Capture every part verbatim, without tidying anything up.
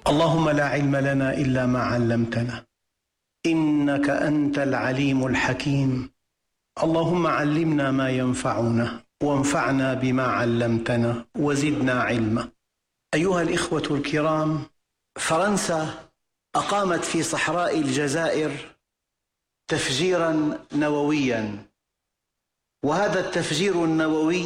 اللهم لا علم لنا إلا ما علمتنا إنك أنت العليم الحكيم. اللهم علمنا ما ينفعنا وانفعنا بما علمتنا وزدنا علما. أيها الإخوة الكرام، فرنسا أقامت في صحراء الجزائر تفجيرا نوويا، وهذا التفجير النووي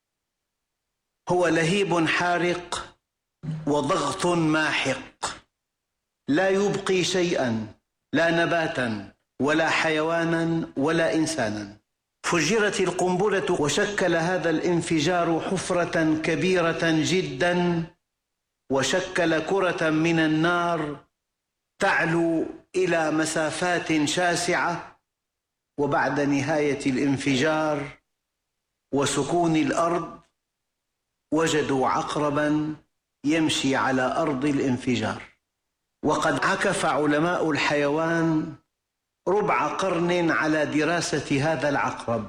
هو لهيب حارق وضغط ماحق لا يبقي شيئا، لا نباتا ولا حيوانا ولا إنسانا. فجرت القنبلة وشكل هذا الانفجار حفرة كبيرة جدا، وشكل كرة من النار تعلو إلى مسافات شاسعة. وبعد نهاية الانفجار وسكون الأرض وجدوا عقربا يمشي على أرض الانفجار، وقد عكف علماء الحيوان ربع قرن على دراسة هذا العقرب،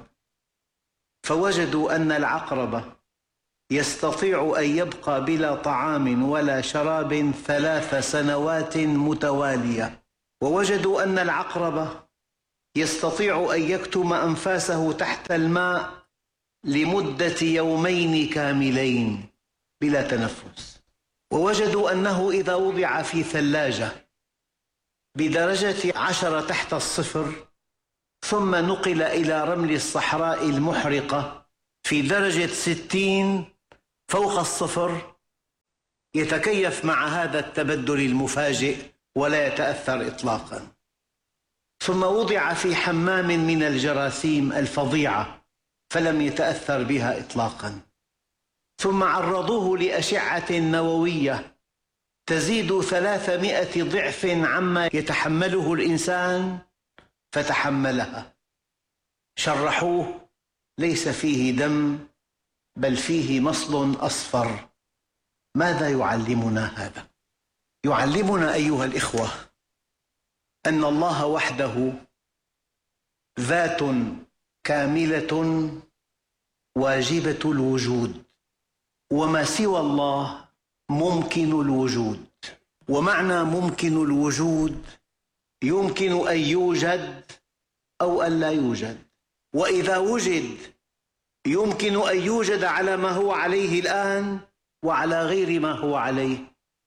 فوجدوا أن العقرب يستطيع أن يبقى بلا طعام ولا شراب ثلاث سنوات متوالية، ووجدوا أن العقرب يستطيع أن يكتم أنفاسه تحت الماء لمدة يومين كاملين بلا تنفس، ووجدوا أنه إذا وضع في ثلاجة بدرجة عشرة تحت الصفر ثم نقل إلى رمل الصحراء المحرقة في درجة ستين فوق الصفر يتكيف مع هذا التبدل المفاجئ ولا يتأثر إطلاقا. ثم وضع في حمام من الجراثيم الفظيعة فلم يتأثر بها إطلاقا. ثم عرضوه لأشعة نووية تزيد ثلاثمائة ضعف عما يتحمله الإنسان فتحملها. شرحوه ليس فيه دم بل فيه مصل أصفر. ماذا يعلمنا هذا؟ يعلمنا أيها الإخوة أن الله وحده ذات كاملة واجبة الوجود، وما سوى الله ممكن الوجود. ومعنى ممكن الوجود يمكن أن يوجد أو أن لا يوجد، وإذا وجد يمكن أن يوجد على ما هو عليه الآن وعلى غير ما هو عليه.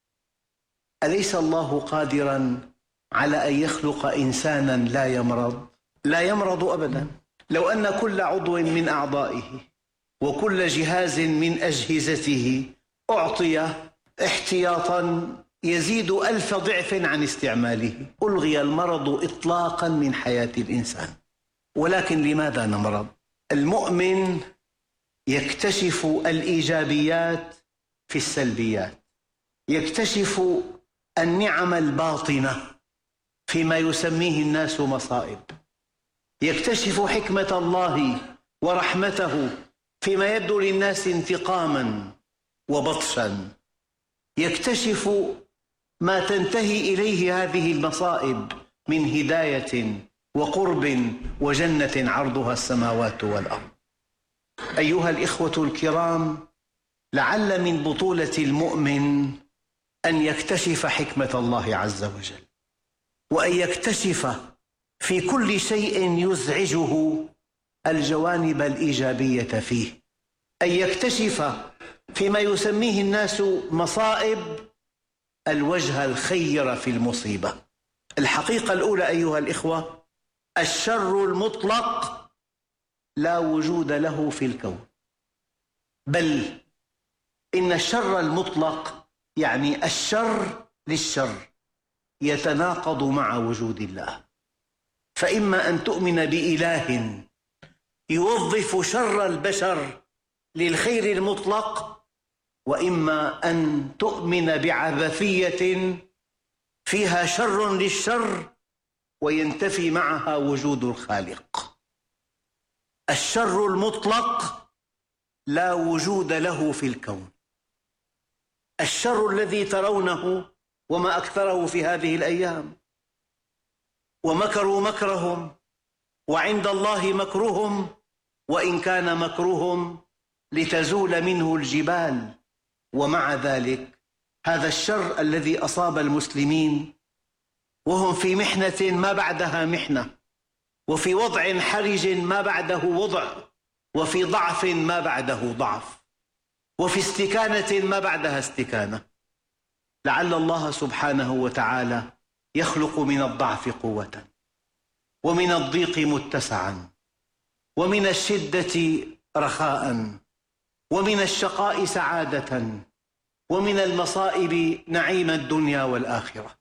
أليس الله قادرا على أن يخلق إنسانا لا يمرض؟ لا يمرض أبدا. لو أن كل عضو من أعضائه وكل جهاز من أجهزته أعطي احتياطا يزيد ألف ضعف عن استعماله ألغي المرض إطلاقا من حياة الإنسان. ولكن لماذا نمرض؟ المؤمن يكتشف الإيجابيات في السلبيات، يكتشف النعم الباطنة فيما يسميه الناس مصائب، يكتشف حكمة الله ورحمته فيما يبدو للناس انتقاما وبطشا، يكتشف ما تنتهي إليه هذه المصائب من هداية وقرب وجنة عرضها السماوات والأرض. أيها الإخوة الكرام، لعل من بطولة المؤمن أن يكتشف حكمة الله عز وجل، وأن يكتشف في كل شيء يزعجه الجوانب الإيجابية فيه، أن يكتشف فيما يسميه الناس مصائب الوجه الخير في المصيبة. الحقيقة الأولى أيها الإخوة، الشر المطلق لا وجود له في الكون، بل إن الشر المطلق يعني الشر للشر يتناقض مع وجود الله. فإما أن تؤمن بإله يوظف شر البشر للخير المطلق، وإما أن تؤمن بعبثية فيها شر للشر وينتفي معها وجود الخالق. الشر المطلق لا وجود له في الكون. الشر الذي ترونه وما أكثره في هذه الأيام، ومكروا مكرهم وعند الله مكرهم وإن كان مكرهم لتزول منه الجبال، ومع ذلك هذا الشر الذي أصاب المسلمين وهم في محنة ما بعدها محنة، وفي وضع حرج ما بعده وضع، وفي ضعف ما بعده ضعف، وفي استكانة ما بعدها استكانة. لعل الله سبحانه وتعالى يخلق من الضعف قوة، ومن الضيق متسعا، ومن الشدة رخاء، ومن الشقاء سعادة، ومن المصائب نعيم الدنيا والآخرة.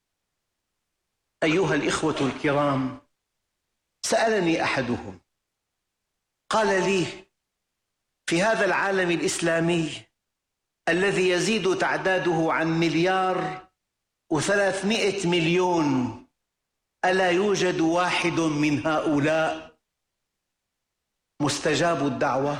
أيها الإخوة الكرام، سألني أحدهم قال لي: في هذا العالم الإسلامي الذي يزيد تعداده عن مليار وثلاثمائة مليون، ألا يوجد واحد من هؤلاء مستجاب الدعوة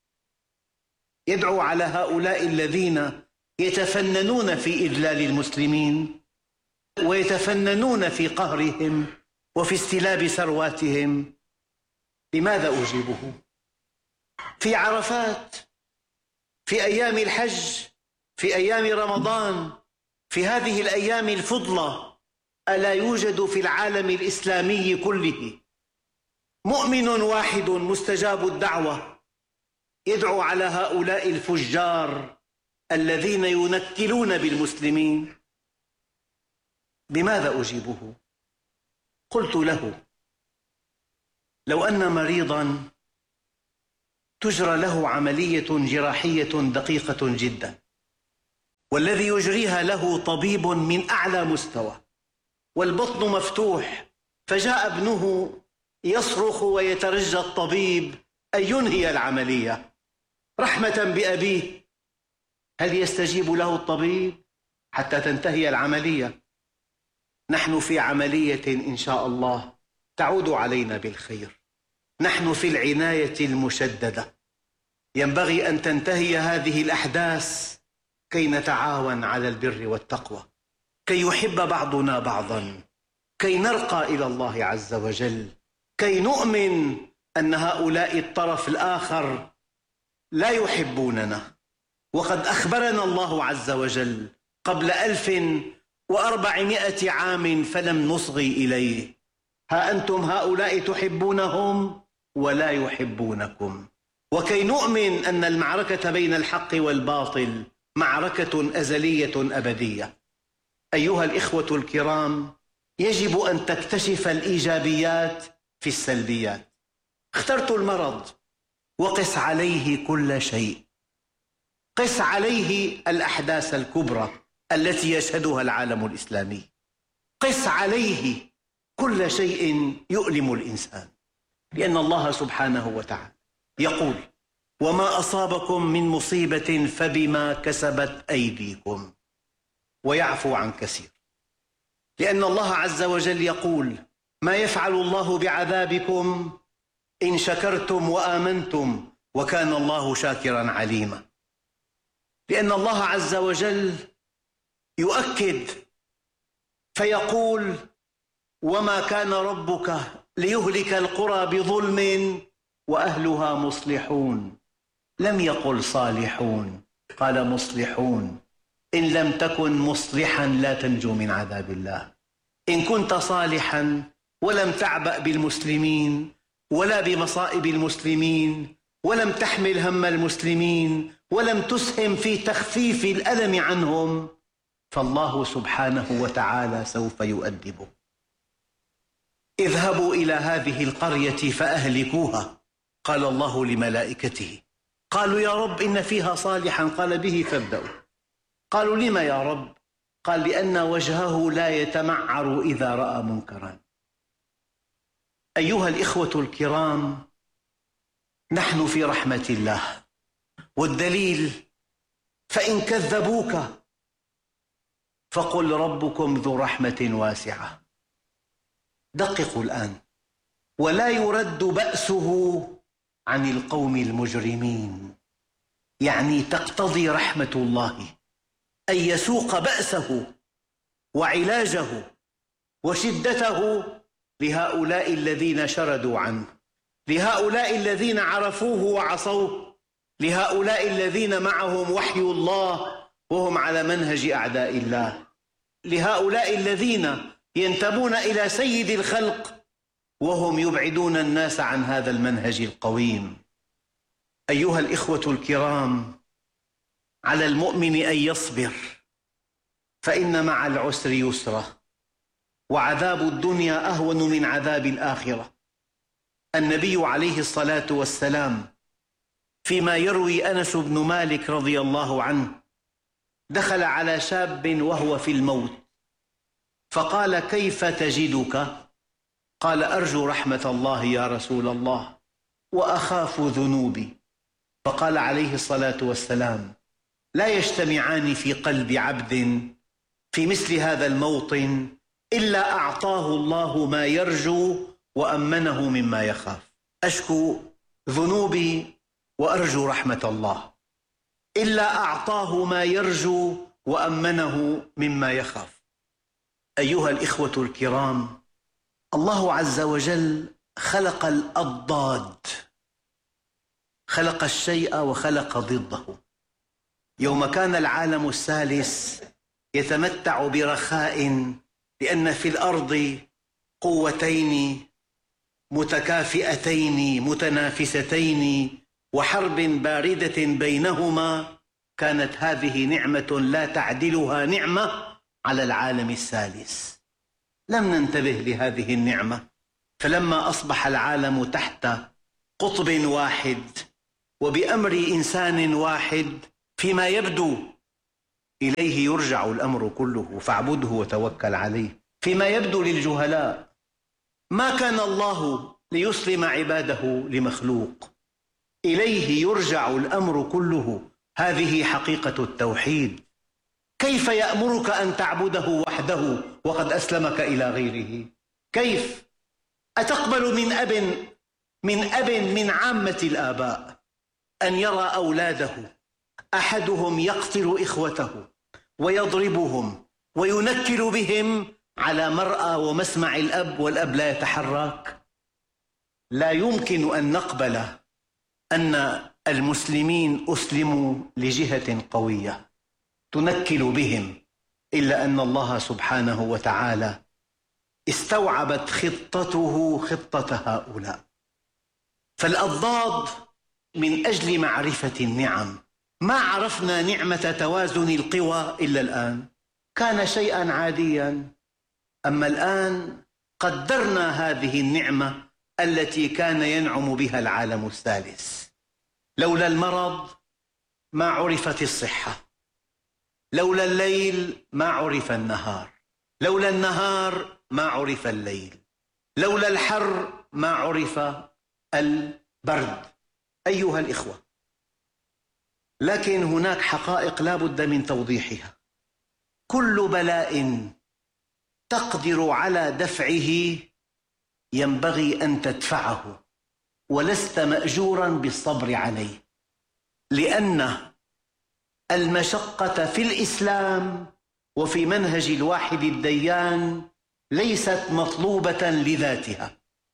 يدعو على هؤلاء الذين يتفننون في إذلال المسلمين ويتفننون في قهرهم وفي استلاب ثرواتهم؟ لماذا أجيبه؟ في عرفات، في أيام الحج، في أيام رمضان، في هذه الأيام الفضلى، ألا يوجد في العالم الإسلامي كله مؤمن واحد مستجاب الدعوة يدعو على هؤلاء الفجار الذين ينكلون بالمسلمين؟ بماذا أجيبه؟ قلت له: لو أن مريضا تجرى له عملية جراحية دقيقة جدا، والذي يجريها له طبيب من أعلى مستوى، والبطن مفتوح، فجاء ابنه يصرخ ويترجى الطبيب أن ينهي العملية رحمة بأبيه، هل يستجيب له الطبيب حتى تنتهي العملية؟ نحن في عملية إن شاء الله تعود علينا بالخير، نحن في العناية المشددة، ينبغي أن تنتهي هذه الأحداث كي نتعاون على البر والتقوى، كي يحب بعضنا بعضا، كي نرقى إلى الله عز وجل، كي نؤمن أن هؤلاء الطرف الآخر لا يحبوننا. وقد أخبرنا الله عز وجل قبل ألف وأربعمائة عام فلم نصغي إليه: ها أنتم هؤلاء تحبونهم ولا يحبونكم. وكي نؤمن أن المعركة بين الحق والباطل معركة أزلية أبدية، أيها الإخوة الكرام، يجب أن تكتشف الإيجابيات في السلبيات. اخترت المرض، وقس عليه كل شيء، قس عليه الأحداث الكبرى التي يشهدها العالم الإسلامي، قس عليه كل شيء يؤلم الإنسان، لأن الله سبحانه وتعالى يقول: وما أصابكم من مصيبة فبما كسبت أيديكم، ويعفو عن كثير. لأن الله عز وجل يقول: ما يفعل الله بعذابكم إن شكرتم وآمنتم وكان الله شاكرا عليما. لأن الله عز وجل يؤكد فيقول: وما كان ربك ليهلك القرى بظلم وأهلها مصلحون. لم يقل صالحون، قال مصلحون. إن لم تكن مصلحا لا تنجو من عذاب الله. إن كنت صالحا ولم تعبأ بالمسلمين ولا بمصائب المسلمين، ولم تحمل هم المسلمين، ولم تسهم في تخفيف الألم عنهم، فالله سبحانه وتعالى سوف يؤدبه. اذهبوا إلى هذه القرية فأهلكوها، قال الله لملائكته. قالوا: يا رب إن فيها صالحا. قال: به فابدأوا. قالوا: لم يا رب؟ قال: لأن وجهه لا يتمعر إذا رأى منكرا. أيها الإخوة الكرام، نحن في رحمة الله، والدليل: فإن كذبوك فقل ربكم ذو رحمة واسعة. دققوا الآن: ولا يرد بأسه عن القوم المجرمين، يعني تقتضي رحمة الله أن يسوق بأسه وعلاجه وشدته لهؤلاء الذين شردوا عنه، لهؤلاء الذين عرفوه وعصوه، لهؤلاء الذين معهم وحي الله وهم على منهج أعداء الله. لهؤلاء الذين ينتمون إلى سيد الخلق وهم يبعدون الناس عن هذا المنهج القويم. أيها الإخوة الكرام، على المؤمن أن يصبر، فإن مع العسر يسرا، وعذاب الدنيا أهون من عذاب الآخرة. النبي عليه الصلاة والسلام فيما يروي أنس بن مالك رضي الله عنه دخل على شاب وهو في الموت فقال: كيف تجدك؟ قال: أرجو رحمة الله يا رسول الله وأخاف ذنوبي. فقال عليه الصلاة والسلام: لا يجتمعان في قلب عبد في مثل هذا الموطن إلا أعطاه الله ما يرجو وأمنه مما يخاف. أشكو ذنوبي وأرجو رحمة الله، إلا أعطاه ما يرجو وأمنه مما يخاف. أيها الإخوة الكرام، الله عز وجل خلق الأضداد، خلق الشيء وخلق ضده. يوم كان العالم الثالث يتمتع برخاء لأن في الأرض قوتين متكافئتين متنافستين وحرب باردة بينهما، كانت هذه نعمة لا تعدلها نعمة على العالم الثالث. لم ننتبه لهذه النعمة، فلما أصبح العالم تحت قطب واحد وبأمر إنسان واحد فيما يبدو إليه يرجع الأمر كله فاعبده وتوكل عليه. فيما يبدو للجهلاء ما كان الله ليسلم عباده لمخلوق، إليه يرجع الأمر كله. هذه حقيقة التوحيد. كيف يأمرك أن تعبده وحده وقد أسلمك إلى غيره؟ كيف؟ أتقبل من أب من أب من عامة الآباء أن يرى أولاده أحدهم يقتل إخوته ويضربهم وينكل بهم على مرأى ومسمع الأب والأب لا يتحرك؟ لا يمكن أن نقبل أن المسلمين أسلموا لجهة قوية تنكل بهم، إلا أن الله سبحانه وتعالى استوعبت خطته خطة هؤلاء. فالأضداد من أجل معرفة النعم. ما عرفنا نعمة توازن القوى إلا الآن، كان شيئا عاديا. أما الآن قدرنا هذه النعمة التي كان ينعم بها العالم الثالث. لولا المرض ما عرفت الصحة، لولا الليل ما عرف النهار، لولا النهار ما عرف الليل، لولا الحر ما عرف البرد. أيها الإخوة، لكن هناك حقائق لا بد من توضيحها. كل بلاء تقدر على دفعه ينبغي أن تدفعه، ولست مأجورا بالصبر عليه، لأن المشقة في الإسلام وفي منهج الواحد الديان ليست مطلوبة لذاتها.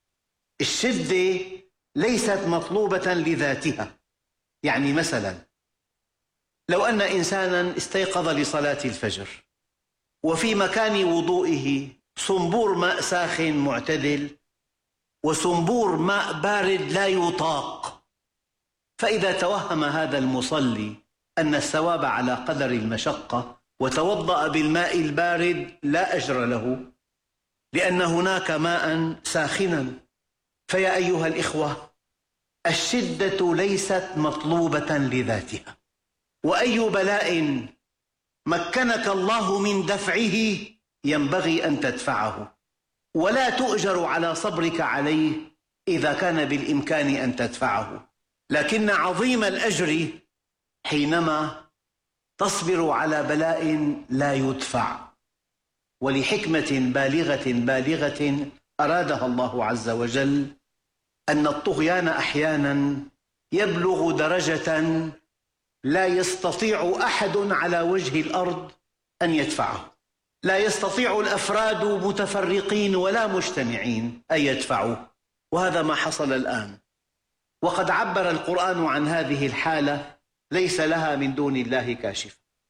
الشدة ليست مطلوبة لذاتها. يعني مثلا لو أن إنسانا استيقظ لصلاة الفجر وفي مكان وضوئه صنبور ماء ساخن معتدل وصنبور ماء بارد لا يطاق، فإذا توهم هذا المصلي أن الثواب على قدر المشقة وتوضأ بالماء البارد لا أجر له، لأن هناك ماء ساخنا. فيا أيها الإخوة، الشدة ليست مطلوبة لذاتها، وأي بلاء مكنك الله من دفعه ينبغي أن تدفعه، ولا تؤجر على صبرك عليه إذا كان بالإمكان أن تدفعه. لكن عظيم الأجر حينما تصبر على بلاء لا يدفع، ولحكمة بالغة بالغة أرادها الله عز وجل، أن الطغيان أحيانا يبلغ درجة لا يستطيع أحد على وجه الأرض أن يدفعه. لا يستطيع الأفراد متفرقين ولا مجتمعين أن يدفعوا، وهذا ما حصل الآن. وقد عبر القرآن عن هذه الحالة: ليس لها من دون الله كاشف.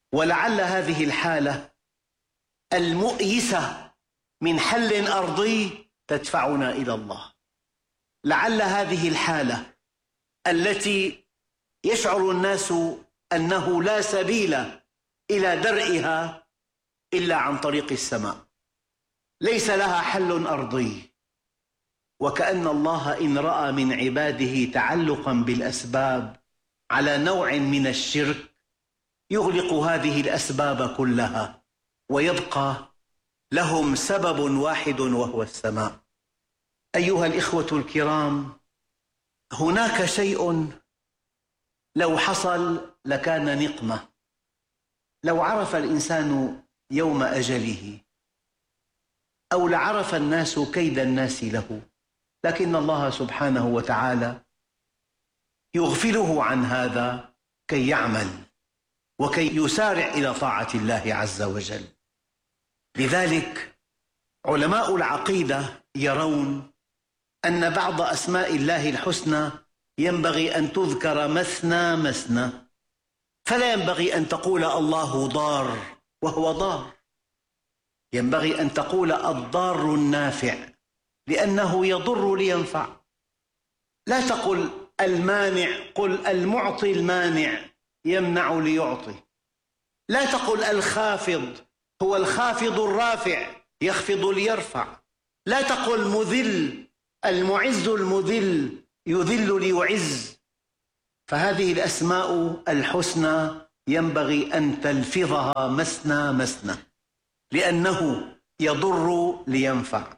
ولعل هذه الحالة المؤيسة من حل أرضي تدفعنا إلى الله. لعل هذه الحالة التي يشعر الناس أنه لا سبيل إلى درئها إلا عن طريق السماء، ليس لها حل أرضي، وكأن الله إن رأى من عباده تعلقا بالأسباب على نوع من الشرك يغلق هذه الأسباب كلها، ويبقى لهم سبب واحد وهو السماء. أيها الإخوة الكرام، هناك شيء لو حصل لكان نقمة. لو عرف الإنسان يوم أجله، أو لعرف الناس كيد الناس له، لكن الله سبحانه وتعالى يغفله عن هذا كي يعمل وكي يسارع إلى طاعة الله عز وجل. لذلك علماء العقيدة يرون أن بعض أسماء الله الحسنى ينبغي أن تذكر مثنى مثنى، فلا ينبغي أن تقول الله ضار وهو ضار، ينبغي أن تقول الضار النافع لأنه يضر لينفع. لا تقل المانع، قل المعطي المانع يمنع ليعطي. لا تقل الخافض، هو الخافض الرافع يخفض ليرفع. لا تقل مذل، المعز المذل يذل ليعز. فهذه الأسماء الحسنى ينبغي أن تلفظها مثنى مثنى، لأنه يضر لينفع،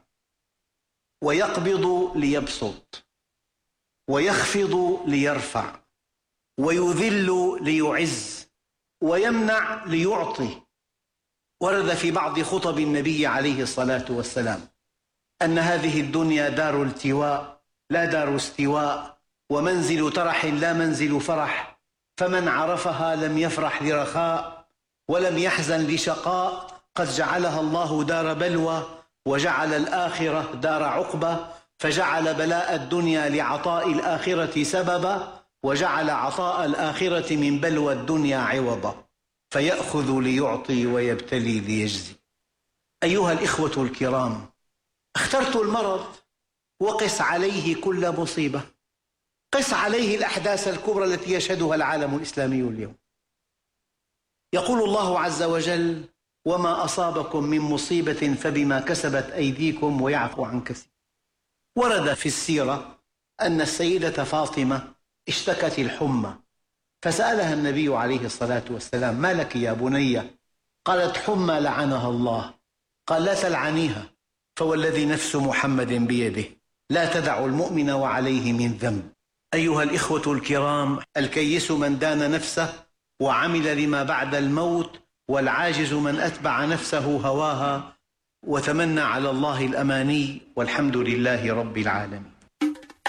ويقبض ليبسط، ويخفض ليرفع، ويذل ليعز، ويمنع ليعطي. ورد في بعض خطب النبي عليه الصلاة والسلام أن هذه الدنيا دار التواء لا دار استواء، ومنزل ترح لا منزل فرح، فمن عرفها لم يفرح لرخاء ولم يحزن لشقاء. قد جعلها الله دار بلوى وجعل الآخرة دار عقبة، فجعل بلاء الدنيا لعطاء الآخرة سببا، وجعل عطاء الآخرة من بلوى الدنيا عوضا، فيأخذ ليعطي ويبتلي ليجزي. أيها الإخوة الكرام، اخترت المرض وقس عليه كل مصيبة، قس عليه الأحداث الكبرى التي يشهدها العالم الإسلامي اليوم. يقول الله عز وجل: وما أصابكم من مصيبة فبما كسبت أيديكم ويعفو عن كثير. ورد في السيرة أن السيدة فاطمة اشتكت الحمى، فسألها النبي عليه الصلاة والسلام: ما لك يا بني؟ قالت: حمى لعنها الله. قال: لا تلعنيها، فوالذي نفس محمد بيده لا تدع المؤمن وعليه من ذنب. أيها الإخوة الكرام، الكيس من دان نفسه وعمل لما بعد الموت، والعاجز من أتبع نفسه هواها وتمنى على الله الأماني، والحمد لله رب العالمين.